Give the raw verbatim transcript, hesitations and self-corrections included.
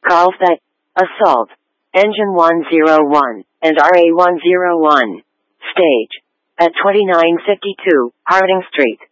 Carlsbad, Assault, Engine one oh one, and R A one oh one. Stage. At twenty-nine fifty-two, Harding Street.